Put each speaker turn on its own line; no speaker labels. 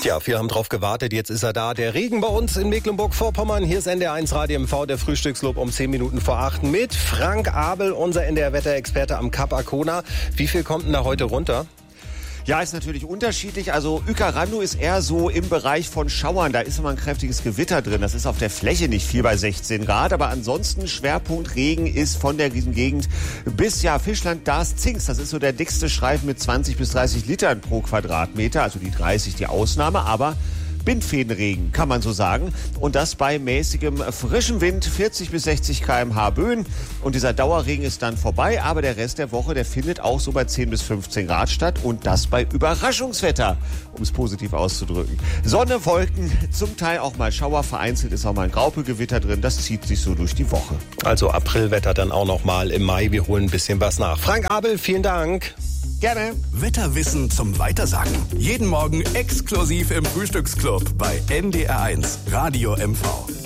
Ja, viele haben drauf gewartet, jetzt ist er da. Der Regen bei uns in Mecklenburg-Vorpommern. Hier ist NDR1 Radio MV, der Frühstückslob um 10 Minuten vor 8 mit Frank Abel, unser NDR-Wetterexperte am Kap Arkona. Wie viel kommt denn da heute runter?
Ja, ist natürlich unterschiedlich. Also Uecker-Randu ist eher so im Bereich von Schauern. Da ist immer ein kräftiges Gewitter drin. Das ist auf der Fläche nicht viel bei 16 Grad. Aber ansonsten Schwerpunkt Regen ist von der Gegend bis Fischland, Darß, Zingst. Das ist so der dickste Streifen mit 20 bis 30 Litern pro Quadratmeter. Also die 30 die Ausnahme, aber Bindfädenregen, kann man so sagen. Und das bei mäßigem frischem Wind, 40 bis 60 km/h Böen. Und dieser Dauerregen ist dann vorbei. Aber der Rest der Woche, der findet auch so bei 10 bis 15 Grad statt. Und das bei Überraschungswetter, um es positiv auszudrücken. Sonne, Wolken, zum Teil auch mal Schauer. Vereinzelt ist auch mal ein Graupelgewitter drin. Das zieht sich so durch die Woche.
Also Aprilwetter dann auch noch mal im Mai. Wir holen ein bisschen was nach. Frank Abel, vielen Dank.
Gerne.
Wetterwissen zum Weitersagen. Jeden Morgen exklusiv im Frühstücksclub bei NDR1 Radio MV.